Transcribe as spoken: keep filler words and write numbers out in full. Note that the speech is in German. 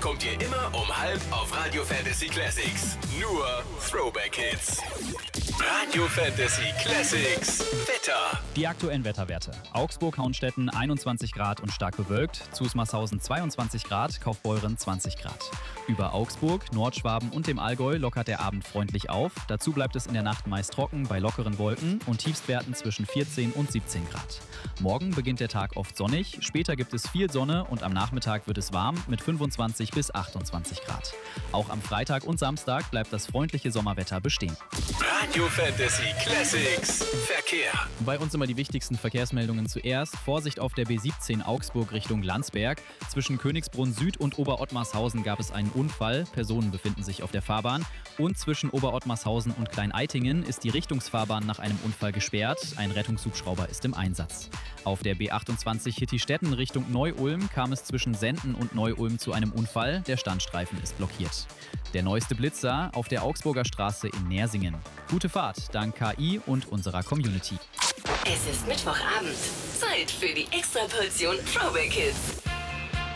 bekommt ihr immer um halb auf Radio Fantasy Classics. Nur Throwback Hits. Radio Fantasy Classics Wetter. Die aktuellen Wetterwerte. Augsburg-Haunstetten einundzwanzig Grad und stark bewölkt. Zusmarshausen zweiundzwanzig Grad, Kaufbeuren zwanzig Grad. Über Augsburg, Nordschwaben und dem Allgäu lockert der Abend freundlich auf. Dazu bleibt es in der Nacht meist trocken bei lockeren Wolken und Tiefstwerten zwischen vierzehn und siebzehn Grad. Morgen beginnt der Tag oft sonnig, später gibt es viel Sonne und am Nachmittag wird es warm mit fünfundzwanzig bis achtundzwanzig Grad. Auch am Freitag und Samstag bleibt das freundliche Sommerwetter bestehen. Radio Fantasy Classics Verkehr. Bei uns immer die wichtigsten Verkehrsmeldungen zuerst. Vorsicht auf der B siebzehn Augsburg Richtung Landsberg. Zwischen Königsbrunn Süd und Oberottmarshausen gab es einen Unfall. Personen befinden sich auf der Fahrbahn. Und zwischen Oberottmarshausen und Klein-Eitingen ist die Richtungsfahrbahn nach einem Unfall gesperrt. Ein Rettungshubschrauber ist im Einsatz. Auf der B achtundzwanzig Hitti-Stetten Richtung Neu-Ulm kam es zwischen Senden und Neu-Ulm zu einem Unfall. Der Standstreifen ist blockiert. Der neueste Blitzer auf der Augsburger Straße in Nersingen. Gute Fahrt dank K I und unserer Community. Es ist Mittwochabend. Zeit für die Extraportion Throwback Hits.